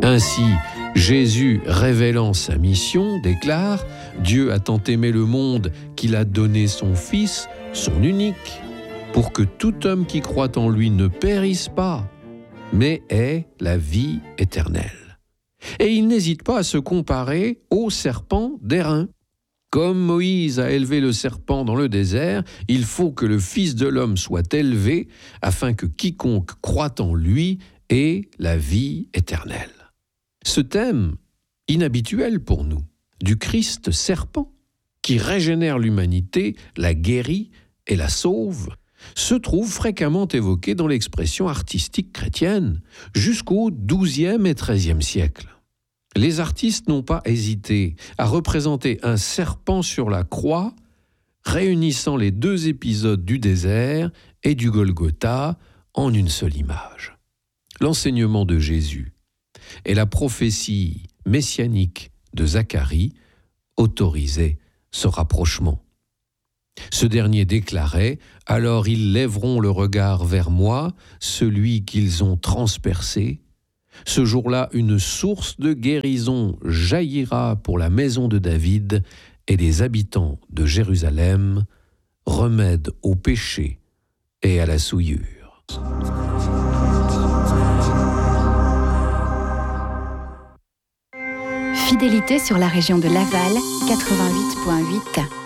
Ainsi, Jésus, révélant sa mission, déclare « Dieu a tant aimé le monde qu'il a donné son Fils, son unique, pour que tout homme qui croit en lui ne périsse pas, mais ait la vie éternelle. » Et il n'hésite pas à se comparer au serpent d'airain. Comme Moïse a élevé le serpent dans le désert, il faut que le Fils de l'homme soit élevé afin que quiconque croit en lui ait la vie éternelle. Ce thème, inhabituel pour nous, du Christ serpent, qui régénère l'humanité, la guérit et la sauve, se trouve fréquemment évoqué dans l'expression artistique chrétienne jusqu'au XIIe et XIIIe siècle. Les artistes n'ont pas hésité à représenter un serpent sur la croix, réunissant les deux épisodes du désert et du Golgotha en une seule image. L'enseignement de Jésus et la prophétie messianique de Zacharie autorisaient ce rapprochement. Ce dernier déclarait « Alors ils lèveront le regard vers moi, celui qu'ils ont transpercé. Ce jour-là, une source de guérison jaillira pour la maison de David et les habitants de Jérusalem, remède au péché et à la souillure. » Fidélité sur la région de Laval, 88.8.